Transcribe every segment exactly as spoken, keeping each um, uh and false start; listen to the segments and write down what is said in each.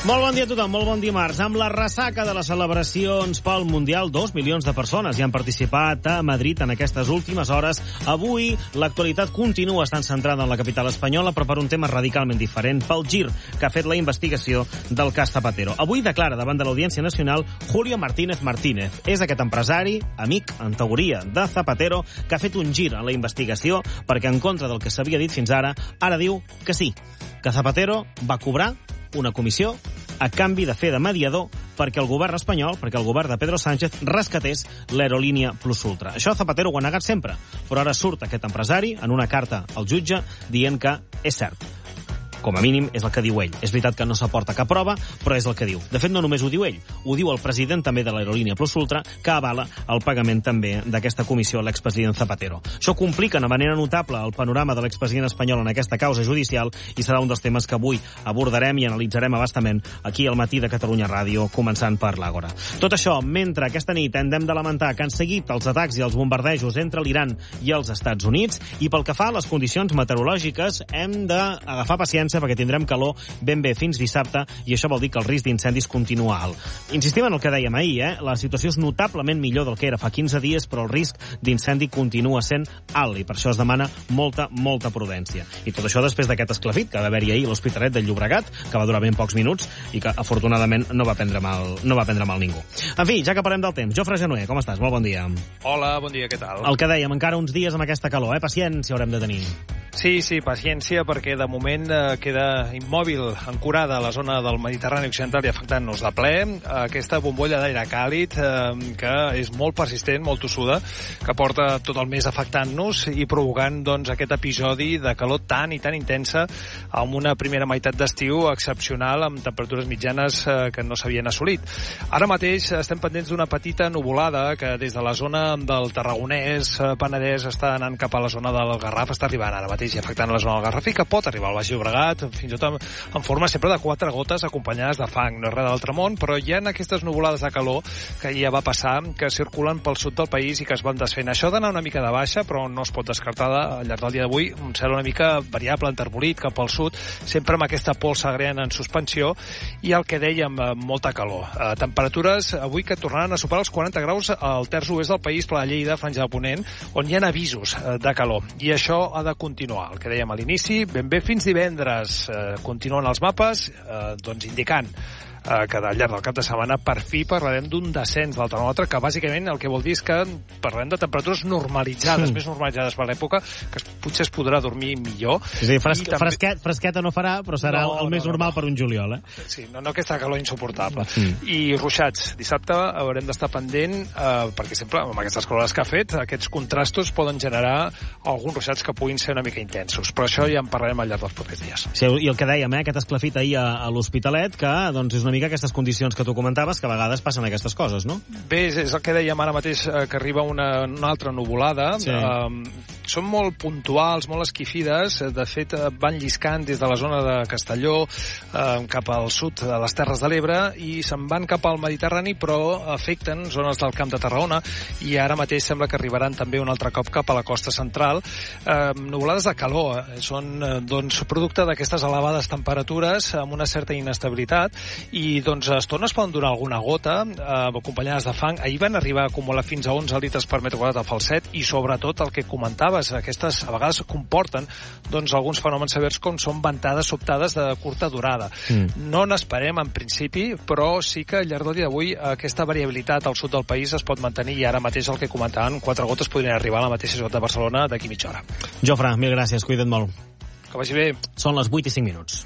Molt bon dia a tothom, molt bon dimarts. Amb la ressaca de les celebracions pel Mundial, dos milions de persones hi han participat a Madrid en aquestes últimes hores. Avui, l'actualitat continua estant centrada en la capital espanyola, però per un tema radicalment diferent, pel gir que ha fet la investigació del cas Zapatero. Avui declara davant de l'Audiència Nacional Julio Martínez Martínez. És aquest empresari, amic, en teoria, de Zapatero, que ha fet un gir en la investigació perquè, en contra del que s'havia dit fins ara, ara diu que sí, que Zapatero va cobrar una comissió a canvi de fer de mediador perquè el govern espanyol, perquè el govern de Pedro Sánchez rescatés l'aerolínia Plus Ultra. Això Zapatero ho ha negat sempre, però ara surt aquest empresari en una carta al jutge dient que és cert. Com a mínim és el que diu ell. És veritat que no s'aporta cap prova, però és el que diu. De fet, no només ho diu ell, ho diu el president també de l'aerolínia Plus Ultra, que avala el pagament també d'aquesta comissió a l'expresident Zapatero. Això complica de manera notable el panorama de l'expresident espanyol en aquesta causa judicial i serà un dels temes que avui abordarem i analitzarem abastament aquí al Matí de Catalunya Ràdio, començant per l'Àgora. Tot això, mentre aquesta nit hem de lamentar que han seguit els atacs i els bombardejos entre l'Iran i els Estats Units, i pel que fa a les condicions meteorològiques hem d'agafar paciència perquè tindrem calor ben bé fins dissabte i això vol dir que el risc d'incendis continua alt. Insistim en el que dèiem ahir, eh? La situació és notablement millor del que era fa quinze dies, però el risc d'incendi continua sent alt i per això es demana molta, molta prudència. I tot això després d'aquest esclafit que va haver-hi ahir a l'Hospitalet de Llobregat, que va durar ben pocs minuts i que afortunadament no va prendre mal, no va prendre mal ningú. En fi, ja que parlem del temps, Jofre Genuer, com estàs? Molt bon dia. Hola, bon dia, què tal? El que dèiem, encara uns dies amb aquesta calor, eh? Paciència haurem de tenir. Sí, sí, paciència, perquè de moment eh, queda immòbil, ancorada a la zona del Mediterrani Occidental i afectant-nos de ple aquesta bombolla d'aire càlid eh, que és molt persistent, molt tossuda, que porta tot el mes afectant-nos i provocant doncs, aquest episodi de calor tan i tan intensa amb una primera meitat d'estiu excepcional amb temperatures mitjanes eh, que no s'havien assolit. Ara mateix estem pendents d'una petita nuvolada que des de la zona del Tarragonès, eh, Penedès, està anant cap a la zona del Garraf, està arribant ara mateix i afectant la zona del Garraf i que pot arribar al Baix Llobregat, fins i tot en, en forma sempre de quatre gotes acompanyades de fang. No és res de l'altre món, però hi ha aquestes nuvolades de calor que ja va passar, que circulen pel sud del país i que es van desfent. Això ha d'anar una mica de baixa, però no es pot descartar al llarg del dia d'avui un cel una mica variable, enterbolit cap al sud, sempre amb aquesta pols agreant en suspensió i el que dèiem, molta calor. Eh, temperatures avui que tornaran a superar els quaranta graus al terç oest del país, per la Lleida, Franja de Ponent, on hi ha avisos eh, de calor. I això ha de continuar. El que dèiem a l'inici, ben bé fins divendres eh, continuen els mapes eh, doncs indicant eh, que al llarg del cap de setmana per fi parlarem d'un descens del termòmetre, que bàsicament el que vol dir és que parlem de temperatures normalitzades, mm. més normalitzades per l'època, que potser es podrà dormir millor. És a dir, fresque, també... fresquet, fresqueta no farà, però serà no, el més no, normal no, no. per un juliol, eh? Sí, no, no aquesta calor insuportable. Mm. I ruixats. Dissabte haurem d'estar pendent, eh, perquè sempre, amb aquestes calores que ha fet, aquests contrastos poden generar alguns ruixats que puguin ser una mica intensos. Però això ja en parlarem al llarg dels propers dies. Sí, i el que dèiem, eh, aquest esclafit ahir a, a l'Hospitalet, que doncs, és una mica aquestes condicions que tu comentaves, que a vegades passen aquestes coses, no? Bé, és, és el que dèiem ara mateix, eh, que arriba una, una altra nuvolada. Sí. Eh, són molt puntuals, molt esquifides. De fet, van lliscant des de la zona de Castelló eh, cap al sud de les Terres de l'Ebre i se'n van cap al Mediterrani, però afecten zones del Camp de Tarragona i ara mateix sembla que arribaran també un altre cop cap a la costa central. Eh, nuvolades de calor, eh, són eh, doncs, producte d'aquestes elevades temperatures amb una certa inestabilitat i doncs a estones poden durar alguna gota eh, acompanyades de fang. Ahir van arribar a acumular fins a onze litres per metre quadrat al falset i sobretot el que comentaves, aquestes a vegades comporten doncs, alguns fenòmens severs com són ventades sobtades de curta durada. Mm. No n'esperem en principi, però sí que al llarg del dia d'avui aquesta variabilitat al sud del país es pot mantenir i ara mateix el que comentaven, quatre gotes podrien arribar a la mateixa ciutat de Barcelona d'aquí mitja hora. Jofre, mil gràcies, cuida't molt. Que vagi bé. Són les vuit i cinc minuts.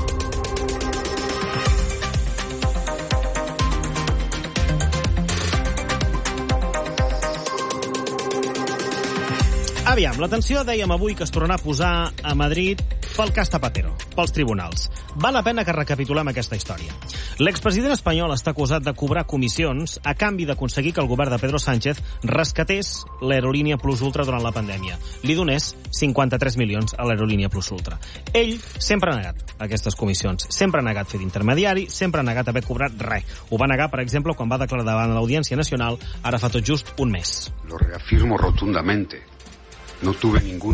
Aviam, l'atenció, dèiem avui que es tornarà a posar a Madrid pel cas Zapatero, pels tribunals. Val la pena que recapitulem aquesta història. L'expresident espanyol està acusat de cobrar comissions a canvi d'aconseguir que el govern de Pedro Sánchez rescatés l'aerolínia Plus Ultra durant la pandèmia. Li donés cinquanta-tres milions a l'aerolínia Plus Ultra. Ell sempre ha negat aquestes comissions, sempre ha negat fer d'intermediari, sempre ha negat haver cobrat res. Ho va negar, per exemple, quan va declarar davant l'Audiència Nacional, ara fa tot just un mes. Lo reafirmo rotundamente. No tuve ninguna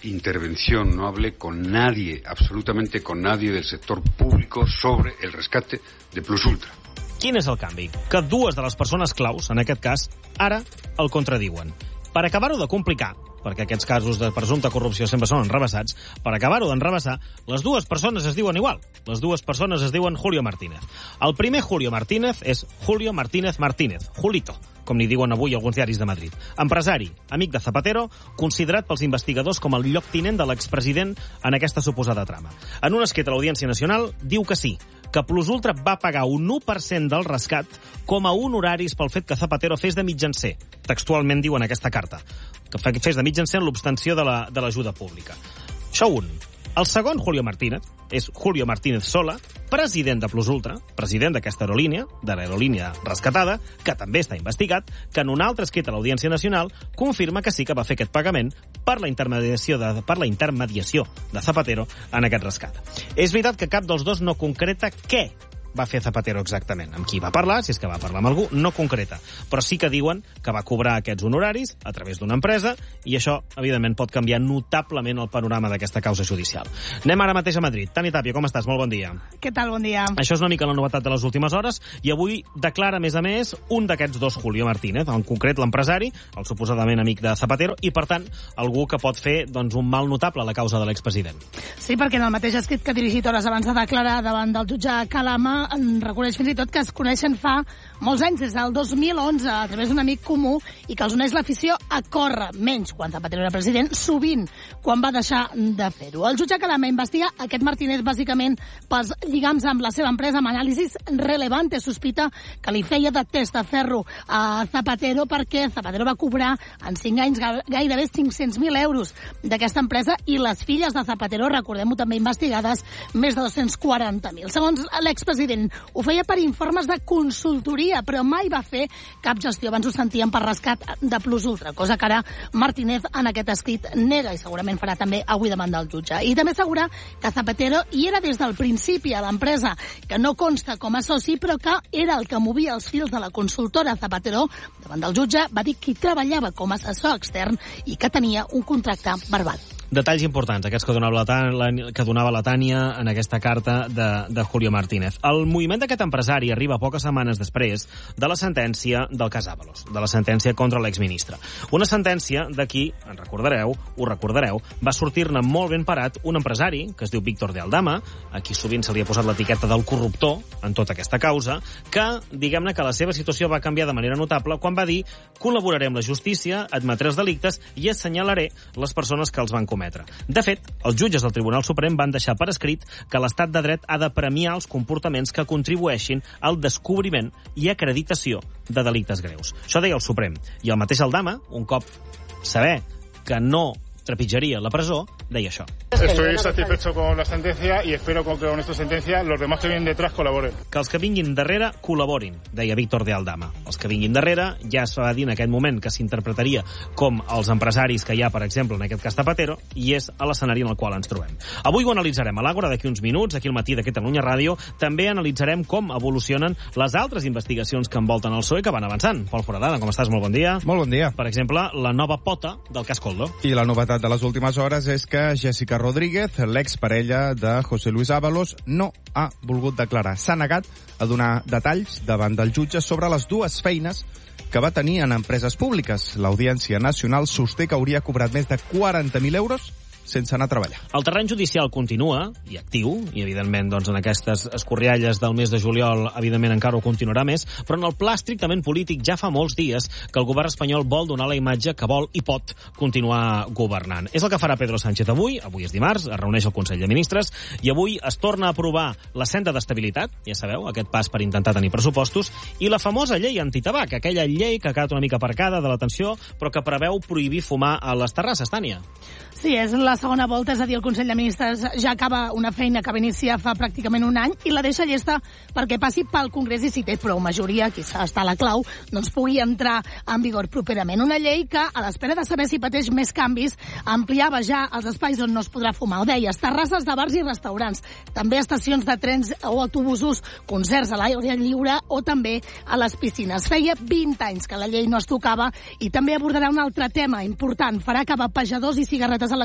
intervención, no hablé con nadie, absolutamente con nadie del sector público sobre el rescate de Plus Ultra. Quin és el canvi? Que dues de les persones claus, en aquest cas, ara el contradiuen. Per acabar-ho de complicar, perquè aquests casos de presumpta corrupció sempre són enrevessats, per acabar-ho d'enreveçar, les dues persones es diuen igual. Les dues persones es diuen Julio Martínez. El primer Julio Martínez és Julio Martínez Martínez, Julito, com li diuen avui alguns diaris de Madrid. Empresari, amic de Zapatero, considerat pels investigadors com el lloctinent de l'expresident en aquesta suposada trama. En un escrit a l'Audiència Nacional diu que sí, que Plus Ultra va pagar un u per cent del rescat com a honoraris pel fet que Zapatero fes de mitjancer. Textualment diu en aquesta carta, que fes de mitjancer en l'obstenció de la, de l'ajuda pública. Això un. El segon, Julio Martínez, és Julio Martínez Sola, president de Plus Ultra, president d'aquesta aerolínia, de l'aerolínia rescatada, que també està investigat, que en un altre escrit a l'Audiència Nacional confirma que sí que va fer aquest pagament per la intermediació de, per la intermediació de Zapatero en aquest rescat. És veritat que cap dels dos no concreta què va fer Zapatero exactament. Amb qui va parlar, si és que va parlar amb algú, no concreta. Però sí que diuen que va cobrar aquests honoraris a través d'una empresa i això, evidentment, pot canviar notablement el panorama d'aquesta causa judicial. Anem ara mateix a Madrid. Tani Tàpia, com estàs? Molt bon dia. Què tal? Bon dia. Això és una mica la novetat de les últimes hores i avui declara, a més a més, un d'aquests dos, Julio Martínez, en concret l'empresari, el suposadament amic de Zapatero, i, per tant, algú que pot fer doncs, un mal notable a la causa de l'expresident. Sí, perquè en el mateix escrit que ha dirigit hores abans de declarar davant del jutge Calama en reconeix fins i tot que es coneixen fa molts anys, des del dos mil onze, a través d'un amic comú, i que els uneix l'afició a córrer, menys quan Zapatero era president, sovint quan va deixar de fer-ho. El jutge Calama investiga aquest Martínez bàsicament pels lligams amb la seva empresa, amb anàlisis relevante, sospita que li feia de testaferro a Zapatero perquè Zapatero va cobrar en cinc anys gairebé cinc-cents mil euros d'aquesta empresa i les filles de Zapatero, recordem-ho també investigades, més de dos-cents quaranta mil. Segons l'expresident, ho feia per informes de consultoria, però mai va fer cap gestió. Abans ho sentíem per rescat de Plus Ultra, cosa que ara Martínez en aquest escrit nega i segurament farà també avui davant del jutge. I també assegura que Zapatero hi era des del principi a l'empresa, que no consta com a soci, però que era el que movia els fils de la consultora. Zapatero, davant del jutge, va dir que hi treballava com a assessor extern i que tenia un contracte verbal. Detalls importants, aquests que donava la, Tània, que donava la Tània en aquesta carta de, de Julio Martínez. El moviment d'aquest empresari arriba poques setmanes després de la sentència del cas Ábalos, de la sentència contra l'exministre. Una sentència de qui, en recordareu, ho recordareu, va sortir-ne molt ben parat un empresari, que es diu Víctor de Aldama, a qui sovint se li ha posat l'etiqueta del corruptor en tota aquesta causa, que, diguem-ne que la seva situació va canviar de manera notable quan va dir col·laboraré amb la justícia, admetré els delictes i assenyalaré les persones que els van cometre. De fet, els jutges del Tribunal Suprem van deixar per escrit que l'estat de dret ha de premiar els comportaments que contribueixin al descobriment i acreditació de delictes greus. Això deia el Suprem. I el mateix Aldama, un cop saber que no trepitjaria la presó, deia això. Estoy satisfecho con la sentencia y espero que con esta sentencia los demás que vienen detrás colaboren. Que els que vinguin darrere col·laborin, deia Víctor de Aldama. Els que vinguin darrere ja es va dir en aquest moment que s'interpretaria com els empresaris que hi ha, per exemple, en aquest cas Zapatero, i és a l'escenari en el qual ens trobem. Avui ho analitzarem a l'Àgora d'aquí uns minuts, aquí al matí de Catalunya Ràdio. També analitzarem com evolucionen les altres investigacions que envolten el P S O E que van avançant. Pol Foradada, com estàs? Molt bon dia. Molt bon dia. Per exemple, la nova pota del cas Koldo. I la novetat de les últimes hores és que Jessica Rodríguez, l'exparella de José Luis Ábalos, no ha volgut declarar. S'ha negat a donar detalls davant del jutge sobre les dues feines que va tenir en empreses públiques. L'Audiència Nacional sosté que hauria cobrat més de quaranta mil euros sense anar a treballar. El terreny judicial continua, i actiu, i evidentment doncs, en aquestes escorrialles del mes de juliol evidentment encara ho continuarà més, però en el pla estrictament polític ja fa molts dies que el govern espanyol vol donar la imatge que vol i pot continuar governant. És el que farà Pedro Sánchez avui, avui és dimarts, es reuneix el Consell de Ministres, i avui es torna a aprovar la senda d'estabilitat, ja sabeu, aquest pas per intentar tenir pressupostos, i la famosa llei antitabac, aquella llei que ha quedat una mica aparcada de l'atenció, però que preveu prohibir fumar a les terrasses, Tània. Sí, és la segona volta, és a dir, el Consell de Ministres ja acaba una feina que va iniciar fa pràcticament un any i la deixa llesta perquè passi pel Congrés i si té prou majoria, aquí està la clau, doncs pugui entrar en vigor properament. Una llei que, a l'espera de saber si pateix més canvis, ampliava ja els espais on no es podrà fumar. Ho deies, terrasses de bars i restaurants, també estacions de trens o autobusos, concerts a l'aire lliure o també a les piscines. Feia vint anys que la llei no es tocava i també abordarà un altre tema important, farà acabar pejadors i cigarretes electròniques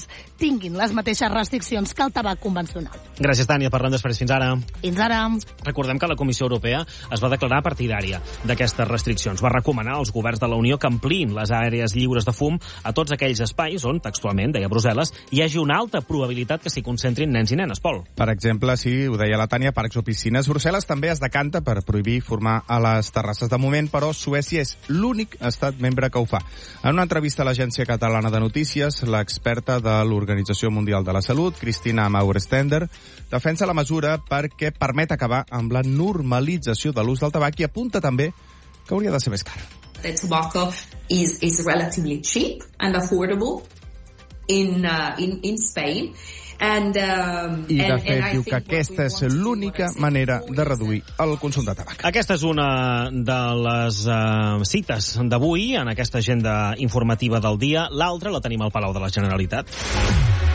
alcohòliques tinguin les mateixes restriccions que el tabac convencional. Gràcies, Tània. Parlem després. Fins ara. Fins ara. Recordem que la Comissió Europea es va declarar partidària d'aquestes restriccions. Va recomanar als governs de la Unió que ampliïn les àrees lliures de fum a tots aquells espais on, textualment, deia Brussel·les, hi hagi una alta probabilitat que s'hi concentrin nens i nenes, Pol. Per exemple, sí, ho deia la Tània, parcs o piscines. Brussel·les també es decanta per prohibir formar a les terrasses de moment, però Suècia és l'únic estat membre que ho fa. En una entrevista a l'Agència Catalana de Notícies, l'experta de l'Organització Mundial de la Salut, Cristina Maurestender, defensa la mesura perquè permet acabar amb la normalització de l'ús del tabac i apunta també que hauria de ser més car. The tobacco is, is relatively cheap and affordable in, uh, in, in Spain. And, um, I, de and, fet, and diu que aquesta és l'única manera de reduir el consum de tabac. Aquesta és una de les uh, cites d'avui en aquesta agenda informativa del dia. L'altra la tenim al Palau de la Generalitat.